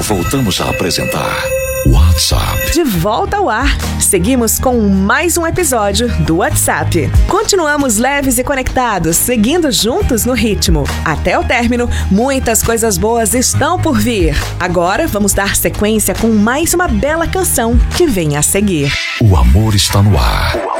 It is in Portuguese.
Voltamos a apresentar WhatsApp. De volta ao ar, seguimos com mais um episódio do WhatsApp. Continuamos leves e conectados, seguindo juntos no ritmo. Até o término, muitas coisas boas estão por vir. Agora vamos dar sequência com mais uma bela canção que vem a seguir. O amor está no ar.